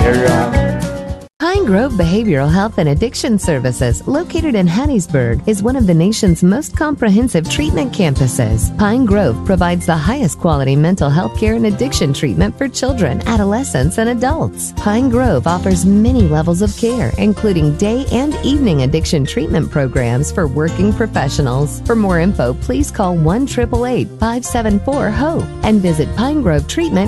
Pine Grove Behavioral Health and Addiction Services, located in Hattiesburg, is one of the nation's most comprehensive treatment campuses. Pine Grove provides the highest quality mental health care and addiction treatment for children, adolescents, and adults. Pine Grove offers many levels of care, including day and evening addiction treatment programs for working professionals. For more info, please call 1-888-574-HOPE and visit Pine Grove Treatment